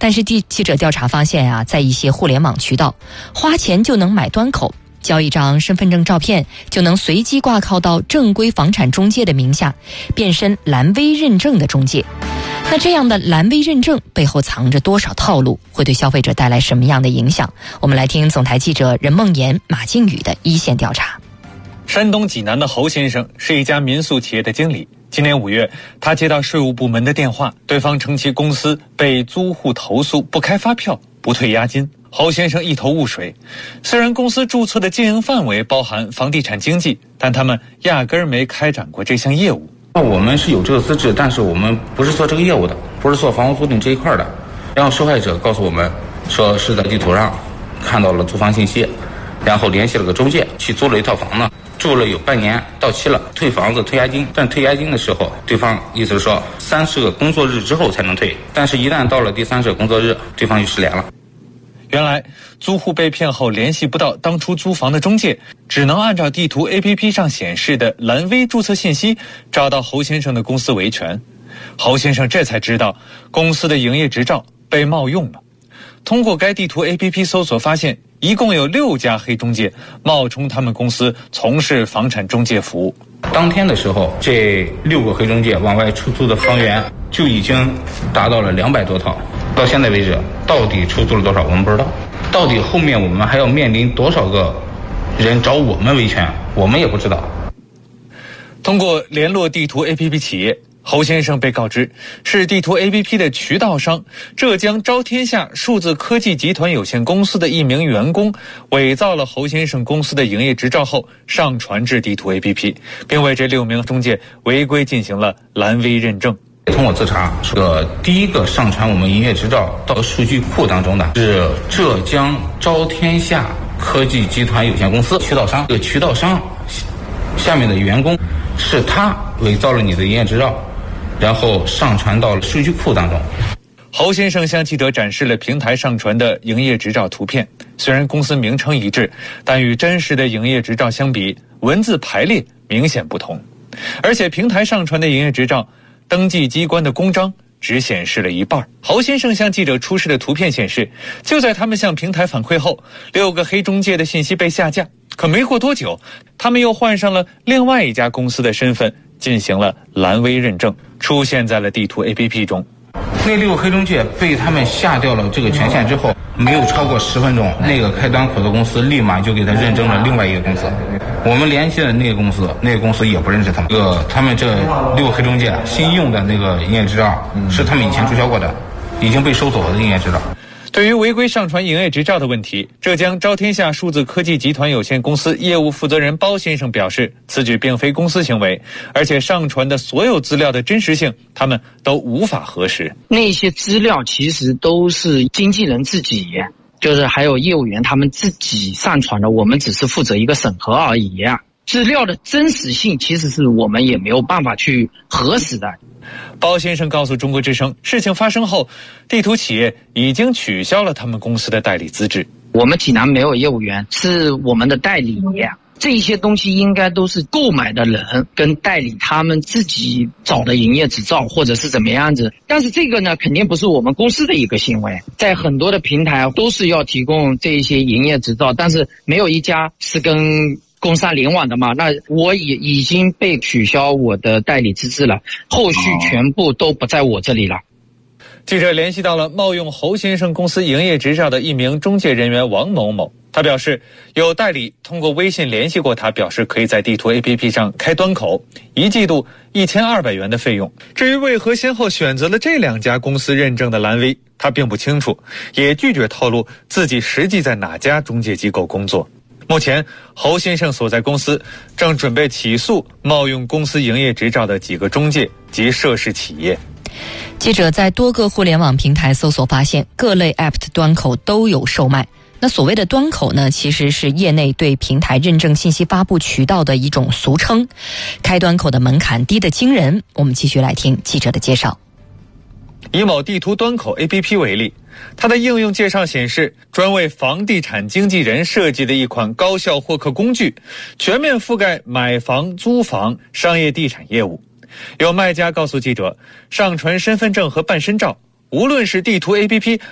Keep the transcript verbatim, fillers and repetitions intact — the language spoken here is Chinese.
但是记记者调查发现啊，在一些互联网渠道，花钱就能买端口，交一张身份证照片就能随机挂靠到正规房产中介的名下，变身蓝 V 认证的中介。那这样的蓝 V 认证背后藏着多少套路，会对消费者带来什么样的影响？我们来听总台记者任梦妍、马靖宇的一线调查。 山东济南的侯先生是一家民宿企业的经理。今年五月，他接到税务部门的电话，对方称其公司被租户投诉不开发票、不退押金。侯先生一头雾水，虽然公司注册的经营范围包含房地产经纪，但他们压根儿没开展过这项业务。 那我们是有这个资质，但是我们不是做这个业务的，不是做房屋租赁这一块的。然后受害者告诉我们说是在地图上看到了租房信息，然后联系了个中介去租了一套房呢，住了有半年，到期了，退房子退押金。但退押金的时候，对方意思是说三十个工作日之后才能退，但是一旦到了第三十个工作日，对方就失联了。 原来租户被骗后联系不到当初租房的中介，只能按照地图 A P P 上显示的蓝 V 注册信息找到侯先生的公司维权。侯先生这才知道公司的营业执照被冒用了。通过该地图 A P P 搜索发现，一共有六家黑中介冒充他们公司从事房产中介服务。 当天的时候，这六个黑中介往外出租的房源就已经达到了两百多套。到现在为止，到底出租了多少我们不知道，到底后面我们还要面临多少个人找我们维权，我们也不知道。 通过联络地图 A P P 企业，侯先生被告知是地图 A P P 的渠道商浙江招天下数字科技集团有限公司的一名员工，伪造了侯先生公司的营业执照后上传至地图 A P P， 并为这六名中介违规进行了蓝 V 认证。 通过自查，这第一个上传我们营业执照到数据库当中的是浙江招天下科技集团有限公司渠道商。这个渠道商下面的员工是他伪造了你的营业执照，然后上传到了数据库当中。 侯先生向记者展示了平台上传的营业执照图片，虽然公司名称一致，但与真实的营业执照相比，文字排列明显不同。而且平台上传的营业执照登记机关的公章只显示了一半。侯先生向记者出示的图片显示，就在他们向平台反馈后，六个黑中介的信息被下架。可没过多久，他们又换上了另外一家公司的身份，进行了蓝 V 认证，出现在了地图 A P P 中。 那六个黑中介被他们下掉了这个权限之后，没有超过十分钟，那个开端口的公司立马就给他认证了另外一个公司。我们联系了那个公司，那个公司也不认识他们。这个他们这六个黑中介新用的那个营业执照是他们以前注销过的，已经被收走了的营业执照。 对于违规上传营业执照的问题，浙江招天下数字科技集团有限公司业务负责人包先生表示，此举并非公司行为，而且上传的所有资料的真实性他们都无法核实。 那些资料其实都是经纪人自己，就是还有业务员他们自己上传的，我们只是负责一个审核而已。资料的真实性其实是我们也没有办法去核实的。 包先生告诉中国之声，事情发生后，地图企业已经取消了他们公司的代理资质。 我们济南没有业务员，是我们的代理，这些东西应该都是购买的人跟代理他们自己找的营业执照或者是怎么样子。但是这个呢，肯定不是我们公司的一个行为，在很多的平台都是要提供这一些营业执照，但是没有一家是跟工商联网的嘛，那我也已经被取消我的代理资质了，后续全部都不在我这里了。 记者联系到了冒用侯先生公司营业执照的一名中介人员王某某，他表示有代理通过微信联系过他，表示可以在地图 A P P 上开端口，一季度一千二百元的费用。至于为何先后选择了这两家公司认证的蓝 V， 他并不清楚，也拒绝透露自己实际在哪家中介机构工作。目前，侯先生所在公司正准备起诉冒用公司营业执照的几个中介及涉事企业。 记者在多个互联网平台搜索发现，各类 App 的端口都有售卖。那所谓的端口呢，其实是业内对平台认证信息发布渠道的一种俗称。开端口的门槛低得惊人。我们继续来听记者的介绍。 以某地图端口 A P P 为例，它的应用介绍显示，专为房地产经纪人设计的一款高效获客工具，全面覆盖买房、租房、商业地产业务。有卖家告诉记者，上传身份证和办身照，无论是地图 A P P